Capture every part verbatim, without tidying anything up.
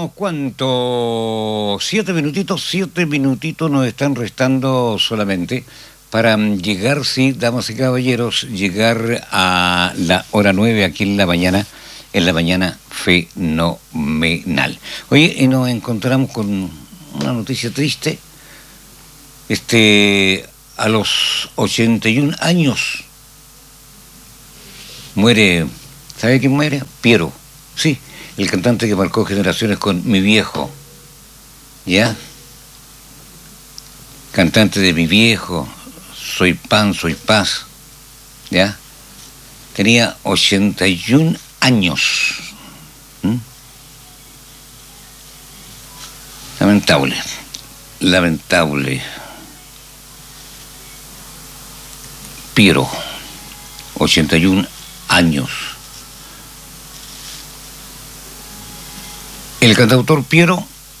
Unos cuantos, siete minutitos, siete minutitos nos están restando solamente para llegar, sí, damas y caballeros, llegar a la hora nueve aquí en la mañana, en la mañana fenomenal. Oye, y nos encontramos con una noticia triste. Este, a los ochenta y un años muere, ¿sabe quién muere? Piero, sí. El cantante que marcó generaciones con Mi Viejo, ¿ya? Cantante de Mi Viejo, Soy Pan, Soy Paz, ¿ya? Tenía ochenta y un años. ¿Mm? Lamentable, lamentable. Piero, ochenta y un años. El cantautor Piero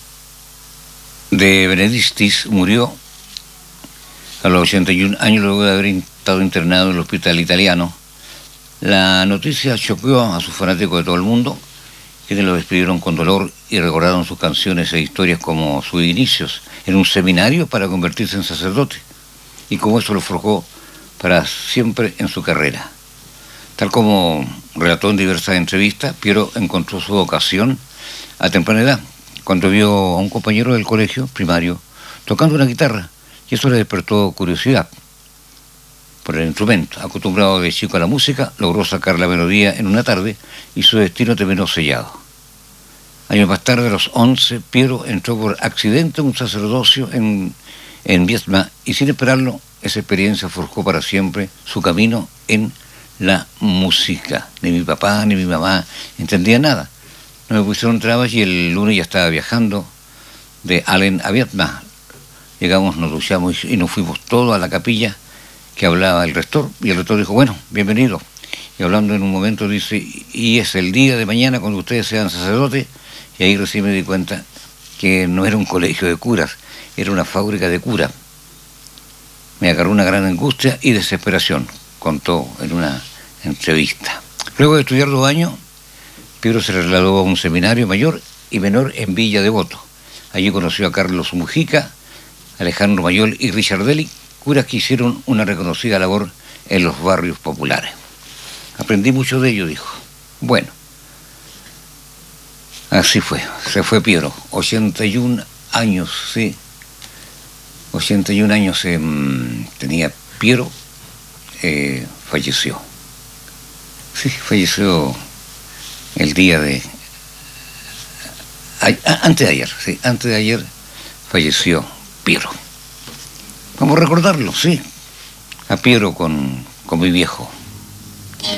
de Benedictis murió a los ochenta y un años luego de haber estado internado en el hospital italiano. La noticia choqueó a sus fanáticos de todo el mundo, quienes lo despidieron con dolor y recordaron sus canciones e historias como sus inicios en un seminario para convertirse en sacerdote, y cómo eso lo forjó para siempre en su carrera. Tal como relató en diversas entrevistas, Piero encontró su vocación a temprana edad, cuando vio a un compañero del colegio primario tocando una guitarra, y eso le despertó curiosidad por el instrumento. Acostumbrado de chico a la música, logró sacar la melodía en una tarde y su destino terminó sellado. Años más tarde, a los once, Piero entró por accidente en un sacerdocio en, en Viedma, y sin esperarlo, esa experiencia forjó para siempre su camino en la música. Ni mi papá ni mi mamá entendían nada. No me pusieron trabas y el lunes ya estaba viajando de Allen a Viedma. Llegamos, nos duchamos y nos fuimos todos a la capilla que hablaba el rector. Y el rector dijo, bueno, bienvenido. Y hablando en un momento dice, y es el día de mañana cuando ustedes sean sacerdotes. Y ahí recién me di cuenta que no era un colegio de curas, era una fábrica de cura. Me agarró una gran angustia y desesperación, contó en una entrevista. Luego de estudiar dos años, Piero se trasladó a un seminario mayor y menor en Villa Devoto. Allí conoció a Carlos Mujica, Alejandro Mayol y Richard Deli, curas que hicieron una reconocida labor en los barrios populares. Aprendí mucho de ello, dijo. Bueno, así fue, se fue Piero, ochenta y un años, sí. ochenta y un años eh, tenía Piero, eh, falleció. Sí, falleció el día de... A, antes de ayer, sí, antes de ayer falleció Piero. Vamos a recordarlo, sí, a Piero con, con Mi Viejo.